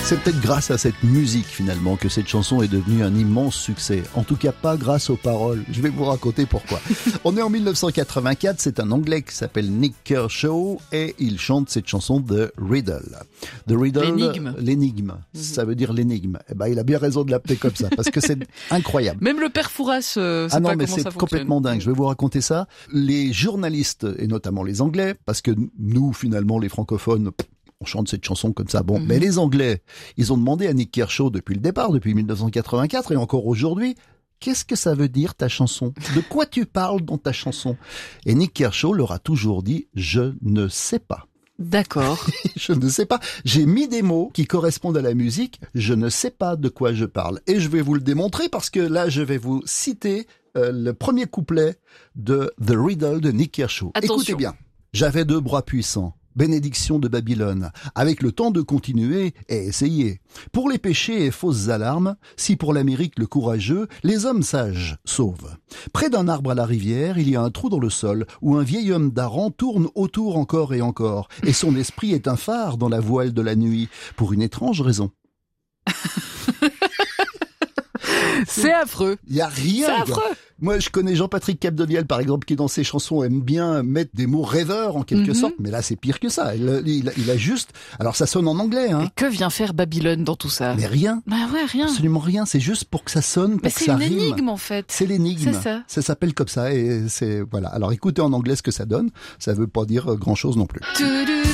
C'est peut-être grâce à cette musique finalement que cette chanson est devenue un immense succès. En tout cas pas grâce aux paroles. Je vais vous raconter pourquoi. On est en 1984, c'est un Anglais qui s'appelle Nick Kershaw et il chante cette chanson de Riddle. The Riddle, l'énigme. Ça veut dire l'énigme. Eh ben, il a bien raison de l'appeler comme ça parce que c'est incroyable. Même le père Fouras, sait ah non, pas mais comment ça c'est fonctionne. complètement dingue. Je vais vous raconter ça. Les journalistes et notamment les Anglais, parce que nous finalement les francophones, on chante cette chanson comme ça. Bon, mais les Anglais, ils ont demandé à Nick Kershaw depuis le départ, depuis 1984 et encore aujourd'hui, qu'est-ce que ça veut dire ta chanson? De quoi tu parles dans ta chanson? Et Nick Kershaw leur a toujours dit, je ne sais pas. D'accord. Je ne sais pas. J'ai mis des mots qui correspondent à la musique. Je ne sais pas de quoi je parle. Et je vais vous le démontrer parce que là, je vais vous citer le premier couplet de The Riddle de Nick Kershaw. Attention. Écoutez bien. J'avais 2 bras puissants. Bénédiction de Babylone, avec le temps de continuer et essayer. Pour les péchés et fausses alarmes, si pour l'Amérique le courageux, les hommes sages sauvent. Près d'un arbre à la rivière, il y a un trou dans le sol, où un vieil homme d'Aran tourne autour encore et encore, et son esprit est un phare dans la voile de la nuit, pour une étrange raison. C'est affreux. Il y a rien. C'est affreux. Moi, je connais Jean-Patrick Capdevielle, par exemple, qui dans ses chansons aime bien mettre des mots rêveurs en quelque sorte, mais là c'est pire que ça. Il a juste, alors ça sonne en anglais, hein. Et que vient faire Babylone dans tout ça? Mais rien. Bah ouais, rien. Absolument rien. C'est juste pour que ça sonne, pour Mais que c'est ça une rime. énigme en fait. C'est l'énigme. C'est ça. Ça s'appelle comme ça et c'est voilà. Alors écoutez en anglais ce que ça donne. Ça veut pas dire grand chose non plus.